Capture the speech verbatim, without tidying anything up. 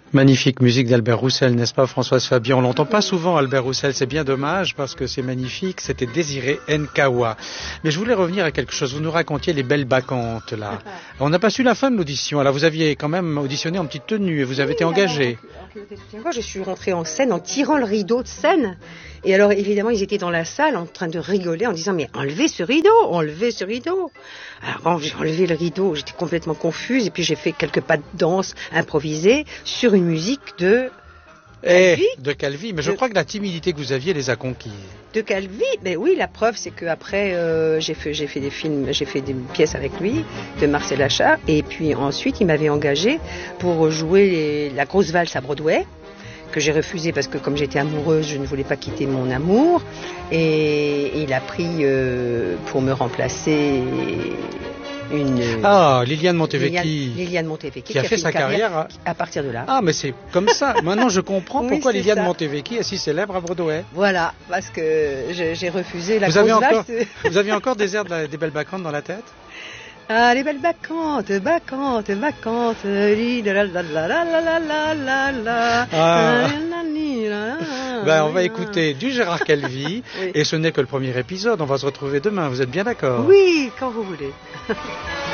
Magnifique musique d'Albert Roussel, n'est-ce pas Françoise Fabian? On l'entend pas souvent Albert Roussel, c'est bien dommage parce que c'est magnifique, c'était Désiré Nkawa. Mais je voulais revenir à quelque chose, vous nous racontiez les belles bacchantes là. On n'a pas su la fin de l'audition, alors vous aviez quand même auditionné en petite tenue et vous avez oui, été engagé. Alors, je suis rentrée en scène en tirant le rideau de scène et alors évidemment ils étaient dans la salle en train de rigoler en disant mais enlevez ce rideau, enlevez ce rideau. Alors quand j'ai enlevé le rideau, j'étais complètement confuse et puis j'ai fait quelques pas de danse improvisés sur une musique de Calvi. Eh, de Calvi, mais je de... crois que la timidité que vous aviez les a conquis. De Calvi, ben oui, la preuve c'est que après euh, j'ai fait j'ai fait des films, j'ai fait des pièces avec lui, de Marcel Achard, et puis ensuite il m'avait engagé pour jouer les, la grosse valse à Broadway, que j'ai refusé parce que comme j'étais amoureuse, je ne voulais pas quitter mon amour, et, et il a pris euh, pour me remplacer. Une, ah, Liliane Montevecchi. Liliane, Liliane Montevecchi qui a, qui a fait, fait sa carrière, carrière à... à partir de là. Ah, mais c'est comme ça. Maintenant, je comprends oui, pourquoi Liliane ça. Montevecchi est si célèbre à Broadway. Voilà, parce que je, j'ai refusé la vous grosse avez encore, valse. Vous avez encore des airs de la, des belles bacchantes dans la tête? Ah, les belles bacchantes, bacchantes, bacchantes, la la la la la la la la. Ah. Ben, on va écouter du Gérard Calvi, oui. Et ce n'est que le premier épisode. On va se retrouver demain. Vous êtes bien d'accord? Oui, quand vous voulez.